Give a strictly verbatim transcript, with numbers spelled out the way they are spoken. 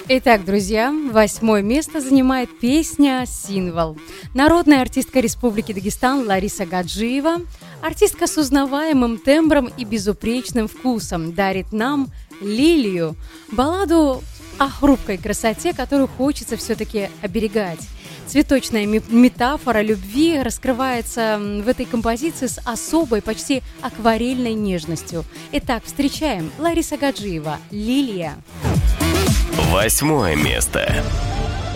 Итак, друзья, восьмое место занимает песня «Синвал». Народная артистка Республики Дагестан Лариса Гаджиева, артистка с узнаваемым тембром и безупречным вкусом, дарит нам «Лилию», балладу о хрупкой красоте, которую хочется все-таки оберегать. Цветочная метафора любви раскрывается в этой композиции с особой, почти акварельной нежностью. Итак, встречаем Лариса Гаджиева «Лилия». Восьмое место.